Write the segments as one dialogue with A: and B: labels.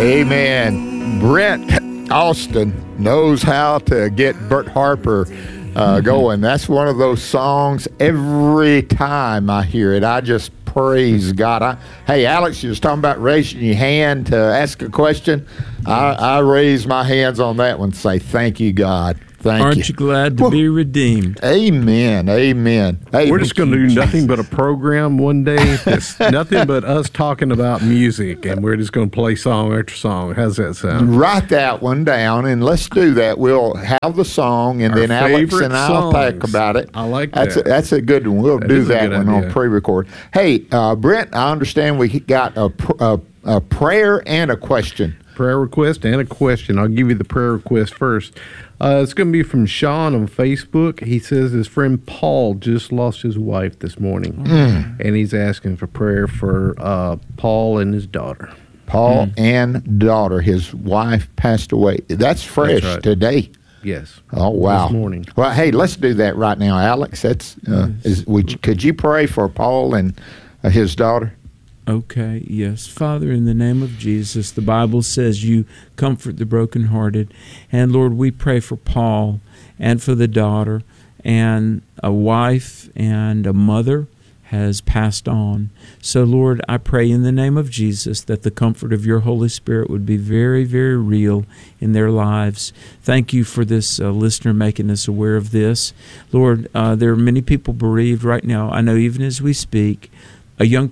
A: Amen. Brent Austin knows how to get Bert Harper going. That's one of those songs, every time I hear it, I just praise God. Hey, Alex, you was talking about raising your hand to ask a question. I raise my hands on that one and say, thank you, God.
B: Aren't you glad to be redeemed?
A: Amen. Amen. Hey,
C: we're just going to do nothing but a program one day that's nothing but us talking about music, and we're just going to play song after song. How's that sound?
A: Write that one down, and let's do that. We'll have the song, and then Alex and I'll talk about it.
C: I like that.
A: That's a good one. We'll do that one on pre-record. Hey, Brent, I understand we got a prayer and a question.
C: Prayer request and a question. I'll give you the prayer request first. It's going to be from Sean on Facebook. He says his friend Paul just lost his wife this morning, and he's asking for prayer for Paul and his daughter.
A: Paul and daughter. His wife passed away. That's fresh today.
C: Yes.
A: Oh, wow.
C: This morning.
A: Well, hey, let's do that right now, Alex. That's could you pray for Paul and his daughter?
B: Okay, yes. Father, in the name of Jesus, the Bible says you comfort the brokenhearted. And Lord, we pray for Paul and for the daughter, and a wife and a mother has passed on. So Lord, I pray in the name of Jesus that the comfort of your Holy Spirit would be very, very real in their lives. Thank you for this listener making us aware of this. Lord, there are many people bereaved right now. I know even as we speak, a young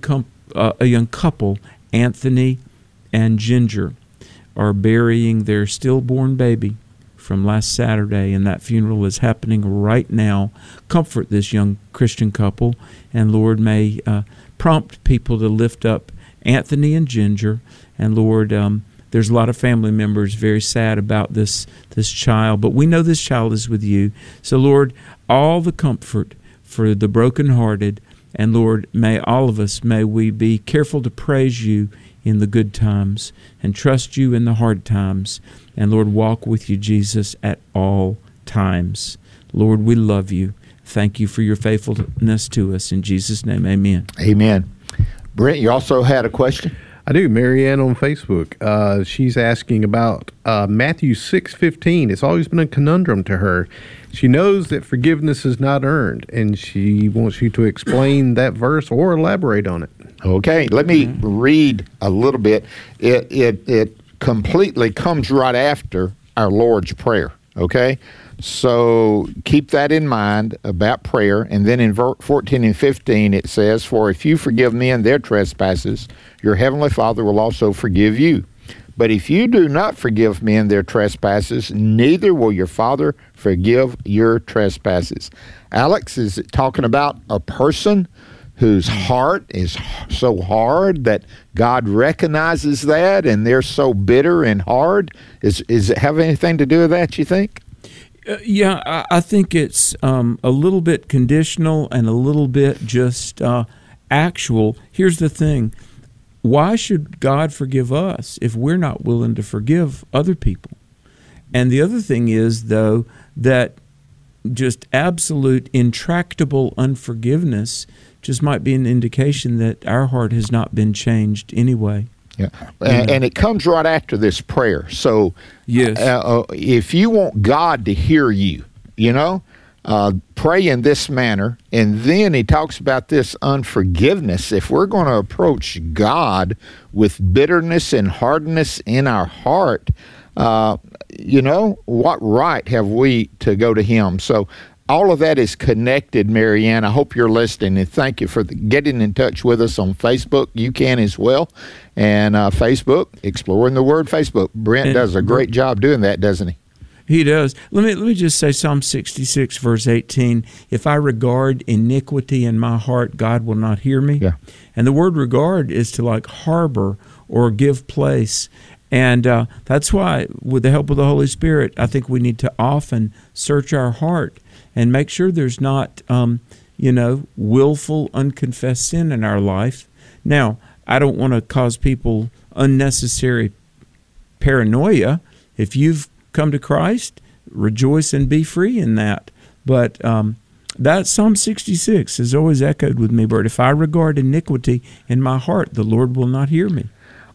B: couple, Anthony and Ginger, are burying their stillborn baby from last Saturday, and that funeral is happening right now. Comfort this young Christian couple, and Lord, may prompt people to lift up Anthony and Ginger. And Lord, there's a lot of family members very sad about this child, but we know this child is with you. So Lord, all the comfort for the brokenhearted. And Lord, may all of us, may we be careful to praise you in the good times and trust you in the hard times. And Lord, walk with you, Jesus, at all times. Lord, we love you. Thank you for your faithfulness to us. In Jesus' name, amen.
A: Amen. Brent, you also had a question?
C: I do. Marianne on Facebook. She's asking about Matthew 6:15. It's always been a conundrum to her. She knows that forgiveness is not earned, and she wants you to explain that verse or elaborate on it.
A: Okay, let me read a little bit. It completely comes right after our Lord's Prayer, okay? So keep that in mind about prayer. And then in 14 and 15 it says, "For if you forgive men their trespasses, your heavenly Father will also forgive you. But if you do not forgive men their trespasses, neither will your Father forgive your trespasses." Alex, is it talking about a person whose heart is so hard that God recognizes that and they're so bitter and hard? Is it have anything to do with that, you think?
B: Yeah, I think it's a little bit conditional and a little bit just actual. Here's the thing. Why should God forgive us if we're not willing to forgive other people? And the other thing is, though, that just absolute intractable unforgiveness just might be an indication that our heart has not been changed anyway.
A: Yeah, and it comes right after this prayer. So
B: yes.
A: If you want God to hear you, pray in this manner. And then he talks about this unforgiveness. If we're going to approach God with bitterness and hardness in our heart, what right have we to go to him? So all of that is connected, Marianne. I hope you're listening, and thank you for getting in touch with us on Facebook. You can as well. And Facebook, Exploring the Word Facebook. Brent does a great job doing that, doesn't he?
B: He does. Let me just say Psalm 66, verse 18. If I regard iniquity in my heart, God will not hear me.
A: Yeah.
B: And the word regard is to harbor or give place. And that's why, with the help of the Holy Spirit, I think we need to often search our heart and make sure there's not, willful, unconfessed sin in our life. Now, I don't want to cause people unnecessary paranoia. If you've come to Christ, rejoice and be free in that. But that Psalm 66 has always echoed with me, Bert. If I regard iniquity in my heart, the Lord will not hear me.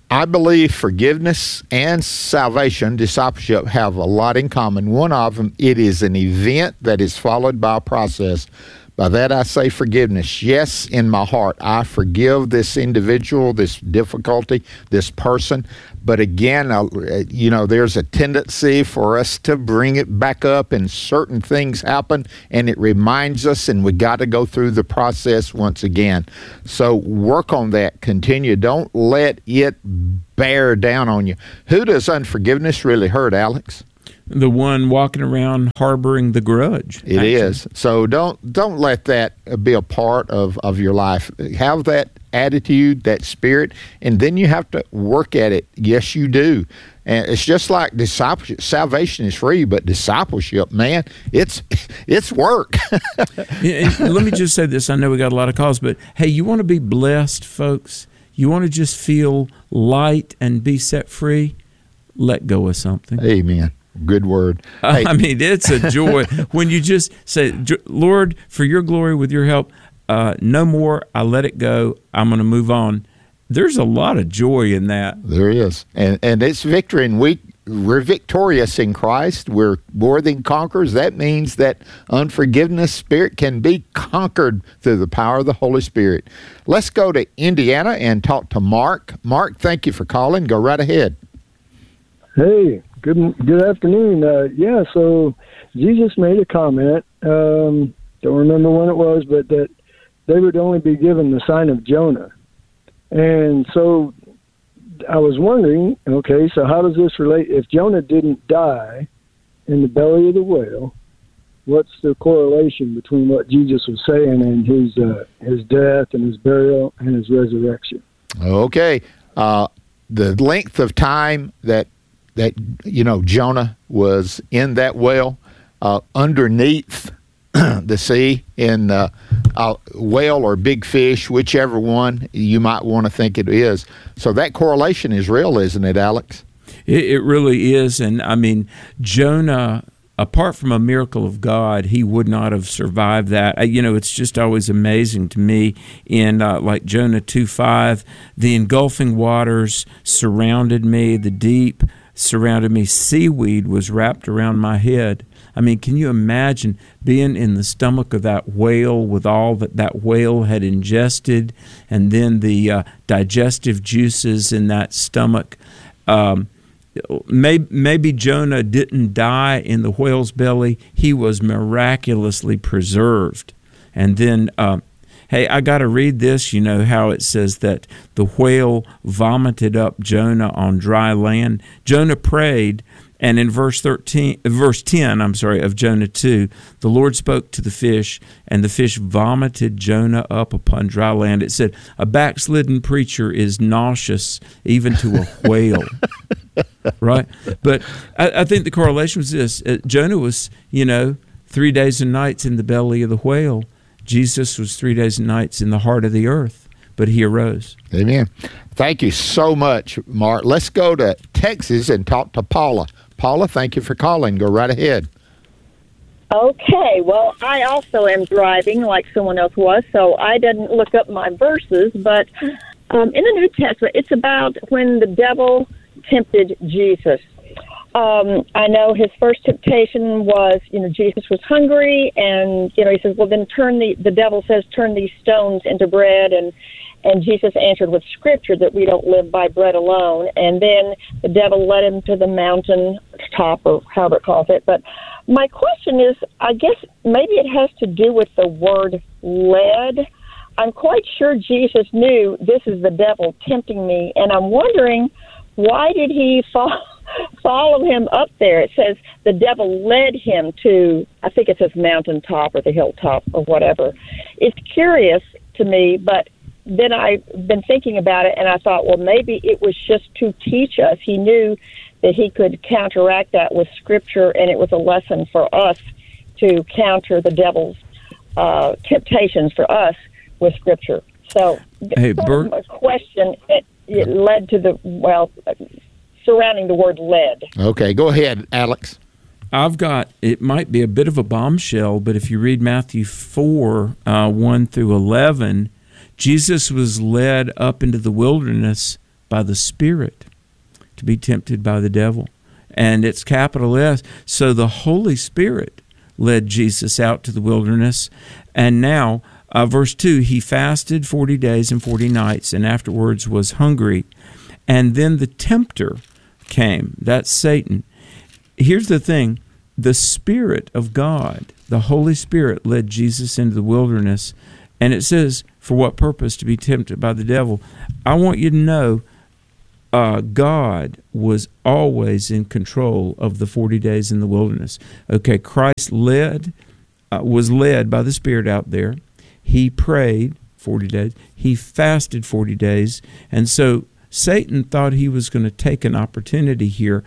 A: I believe forgiveness and salvation, discipleship, have a lot in common. One of them, it is an event that is followed by a process. By that I say forgiveness. Yes, in my heart, I forgive this individual, this difficulty, this person. But again, there's a tendency for us to bring it back up, and certain things happen, and it reminds us, and we got to go through the process once again. So work on that. Continue. Don't let it bear down on you. Who does unforgiveness really hurt, Alex?
B: The one walking around harboring the grudge.
A: It is. So don't let that be a part of your life. Have that attitude, that spirit, and then you have to work at it. Yes, you do. And it's just like discipleship. Salvation is free, but discipleship, man, it's work.
B: Let me just say this. I know we got a lot of calls, but hey, you want to be blessed, folks? You want to just feel light and be set free? Let go of something.
A: Amen. Good word. Hey.
B: I mean, it's a joy when you just say, Lord, for your glory, with your help, no more. I let it go. I'm going to move on. There's a lot of joy in that.
A: There is. And it's victory. And we're victorious in Christ. We're more than conquerors. That means that unforgiveness spirit can be conquered through the power of the Holy Spirit. Let's go to Indiana and talk to Mark. Mark, thank you for calling. Go right ahead.
D: Hey. Good afternoon. So Jesus made a comment, don't remember when it was, but that they would only be given the sign of Jonah. And so I was wondering, okay, so how does this relate? If Jonah didn't die in the belly of the whale, what's the correlation between what Jesus was saying and his death and his burial and his resurrection?
A: Okay. The length of time that Jonah was in that whale, underneath the sea, in a whale or big fish, whichever one you might want to think it is. So that correlation is real, isn't it, Alex?
B: It really is. And I mean, Jonah, apart from a miracle of God, he would not have survived that. It's just always amazing to me in like Jonah 2:5, the engulfing waters surrounded me, the deep surrounded me, seaweed was wrapped around my head. I mean, can you imagine being in the stomach of that whale with all that whale had ingested, and then the digestive juices in that stomach? Maybe Jonah didn't die in the whale's belly. He was miraculously preserved. And then hey, I got to read this. You know how it says that the whale vomited up Jonah on dry land. Jonah prayed, and in verse 10, of Jonah 2, the Lord spoke to the fish, and the fish vomited Jonah up upon dry land. It said, a backslidden preacher is nauseous even to a whale. Right? But I think the correlation was this. Jonah was, 3 days and nights in the belly of the whale. Jesus was 3 days and nights in the heart of the earth, but he arose.
A: Amen. Thank you so much, Mark. Let's go to Texas and talk to Paula. Paula, thank you for calling. Go right ahead.
E: Okay. Well, I also am driving like someone else was, so I didn't look up my verses, but in the New Testament, it's about when the devil tempted Jesus. I know his first temptation was, Jesus was hungry, and, he says, well, then the devil says, turn these stones into bread, and Jesus answered with scripture that we don't live by bread alone. And then the devil led him to the mountain top, or however it calls it. But my question is, I guess maybe it has to do with the word led. I'm quite sure Jesus knew this is the devil tempting me, and I'm wondering, why did he follow him up there? It says the devil led him to, I think it says mountaintop or the hilltop or whatever. It's curious to me, but then I've been thinking about it, and I thought, well, maybe it was just to teach us. He knew that he could counteract that with Scripture, and it was a lesson for us to counter the devil's temptations for us with Scripture. So,
B: hey, Bert,
E: a question. It led to surrounding the word led.
A: Okay, go ahead, Alex.
B: It might be a bit of a bombshell, but if you read Matthew 4, 1 through 11, Jesus was led up into the wilderness by the Spirit to be tempted by the devil. And it's capital S. So the Holy Spirit led Jesus out to the wilderness. And now, verse 2, he fasted 40 days and 40 nights, and afterwards was hungry. And then the tempter came. That's Satan. Here's the thing. The Spirit of God, the Holy Spirit, led Jesus into the wilderness. And it says, for what purpose? To be tempted by the devil. I want you to know God was always in control of the 40 days in the wilderness. Okay, Christ was led by the Spirit out there. He prayed 40 days. He fasted 40 days. And so Satan thought he was going to take an opportunity here.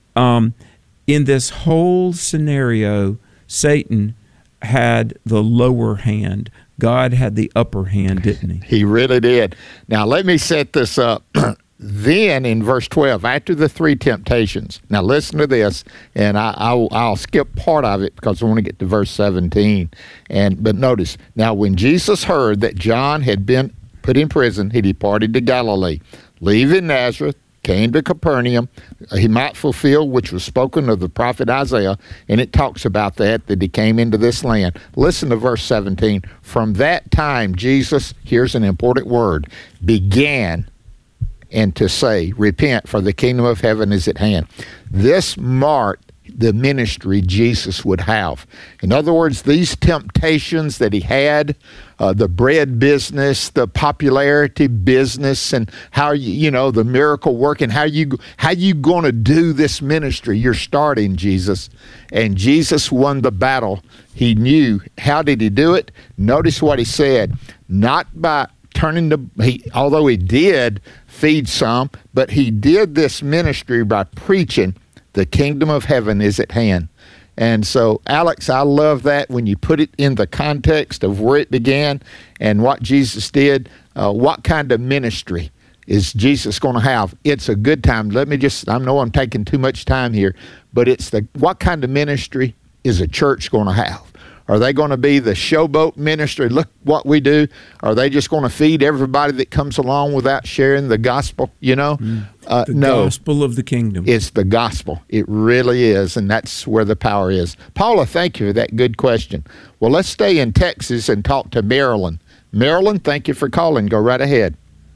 B: In this whole scenario, Satan had the lower hand. God had the upper hand, didn't he?
A: He really did. Now, let me set this up. Then in verse 12, after the 3 temptations, now listen to this, and I'll skip part of it because I want to get to verse 17. But notice, now when Jesus heard that John had been put in prison, he departed to Galilee, leaving Nazareth, came to Capernaum. He might fulfill which was spoken of the prophet Isaiah, and it talks about that he came into this land. Listen to verse 17. From that time, Jesus, here's an important word, began and to say, repent, for the kingdom of heaven is at hand. This marked the ministry Jesus would have. In other words, these temptations that he had, the bread business, the popularity business, and how the miracle work, and how you going to do this ministry you're starting, Jesus. And Jesus won the battle. He knew. How did he do it? Notice what he said. Not by although he did feed some, but he did this ministry by preaching the kingdom of heaven is at hand. And so, Alex, I love that when you put it in the context of where it began and what Jesus did. What kind of ministry is Jesus going to have? It's a good time. I know I'm taking too much time here, but what kind of ministry is a church going to have? Are they going to be the showboat ministry? Look what we do. Are they just going to feed everybody that comes along without sharing the gospel?
B: The
A: no.
B: gospel of the kingdom.
A: It's the gospel. It really is, and that's where the power is. Paula, thank you for that good question. Well, let's stay in Texas and talk to Marilyn. Marilyn, thank you for calling. Go right ahead.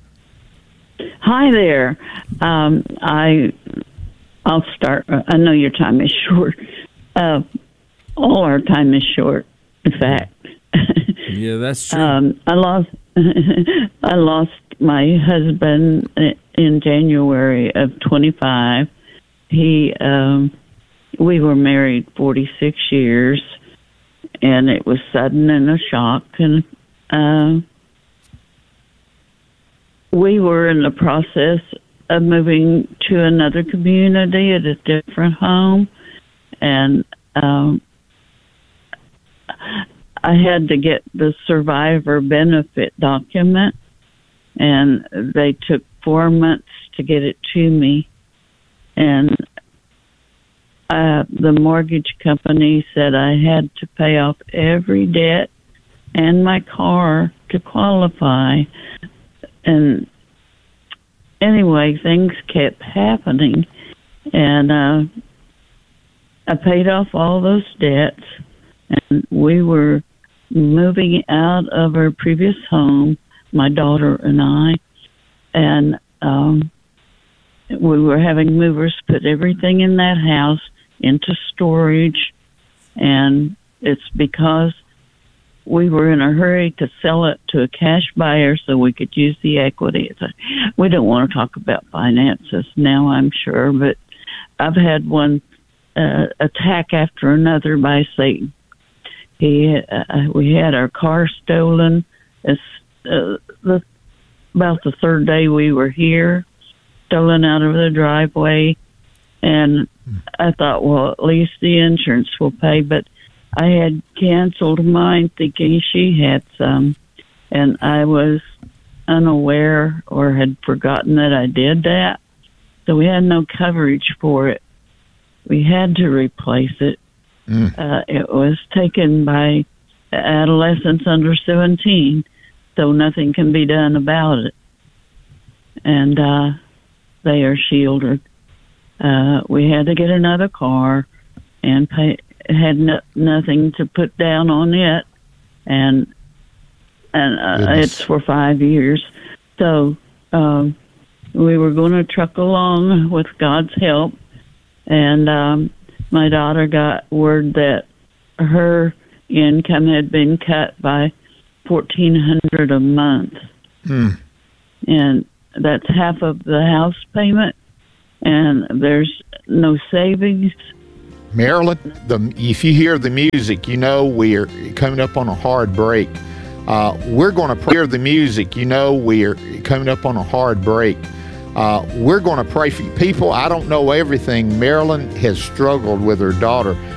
F: Hi there. I'll start. I know your time is short. All our time is short, in fact.
B: Yeah, that's true.
F: I lost my husband in January of 25. We were married 46 years, and it was sudden and a shock. And we were in the process of moving to another community at a different home, and I had to get the survivor benefit document, and they took 4 months to get it to me. And the mortgage company said I had to pay off every debt and my car to qualify. And anyway, things kept happening, and I paid off all those debts. And we were moving out of our previous home, my daughter and I, and we were having movers put everything in that house into storage, and it's because we were in a hurry to sell it to a cash buyer so we could use the equity. We don't want to talk about finances now, I'm sure, but I've had one attack after another by Satan. We had our car stolen. About the third day we were here, stolen out of the driveway, and I thought, well, at least the insurance will pay. But I had canceled mine, thinking she had some, and I was unaware or had forgotten that I did that. So we had no coverage for it. We had to replace it. It was taken by adolescents under 17, so nothing can be done about it. And they are shielded. We had to get another car and had nothing to put down on it, and it's for 5 years. So we were going to truck along with God's help, and my daughter got word that her income had been cut by $1,400 a month, and that's half of the house payment, and there's no savings.
A: Marilyn, if you hear the music, you know we're coming up on a hard break. We're going to hear the music. You know we're coming up on a hard break. We're going to pray for you. People, I don't know everything. Marilyn has struggled with her daughter